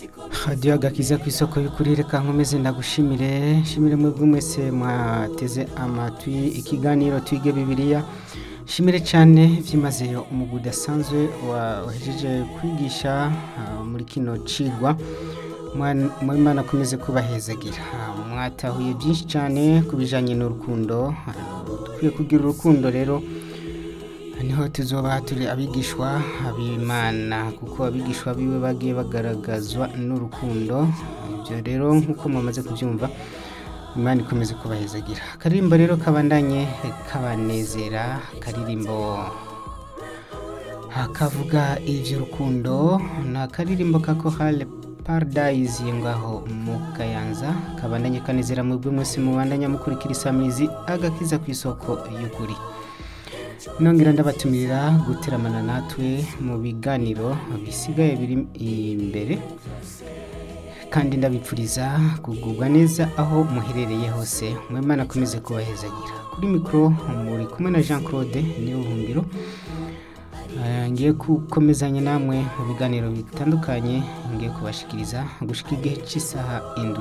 Radio agakiza ku isoko y'ukuri reka nkomeze ndagushimire shimire mwebwe mwese mwateze amatwi ikiganiro twige bibiliya shimire cyane vyimazeyo umugwi udasanzwe wahejeje kwigisha muri kino cigwa Imana akomeze kubahezagira mwatahuye byinshi cyane kubijanye n'urukundo dukwiye kugira urukundo rero niho tuzoba turi abigishwa ab'Imana kuko abigishwa biwe bagiye bagaragazwa n'urukundo ibyo rero nkuko mumaze kubyumva Imana ikomeze kubahezagira akaririmbo rero kabandanye kabanezera akaririmbo hakavuga ivy'urukundo na akaririmbo ka Chorale Paradise ngaho mu Kayanza kabandanye kanezera mwebwe mwese mubandanya mukurikira isamizi agakiza ku isoko y'ukuri nongera ndabatumirira guteramana natwe mu biganiro bisigaye biri imbere kandi ndabipfuriza kugubwa neza aho muherereye hose Imana akomeze kubahezagira kuri mikro muri kumwe na Jean Claude Niyobuhungiro ngiye gukomezanya namwe mu biganiro bitandukanye ngiye kubashikiriza gushika igihe cy'isaha 7